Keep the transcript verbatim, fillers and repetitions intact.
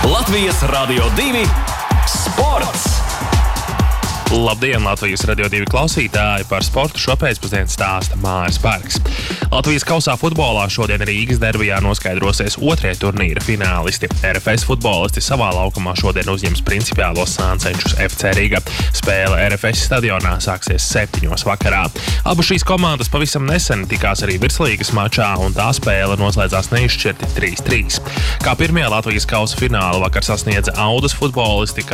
Latvijas Radio divi sports! Labdien, Latvijas Radio divi klausītāji! Par sportu šopēcpusdienu stāsta Māris Bergs. Latvijas kausā futbolā šodien Rīgas derbijā noskaidrosies otrie turnīra finālisti. R F S futbolisti savā laukumā šodien uzņems principiālos sāncenšus F C Riga. Spēle R F S stadionā sāksies septiņos vakarā. Abu šīs komandas pavisam nesen tikās arī virslīgas mačā, un tā spēle noslēdzās neizšķirti trīs trīs. Kā pirmajā Latvijas kausa fināla vakar sasniedza Audas futbolisti,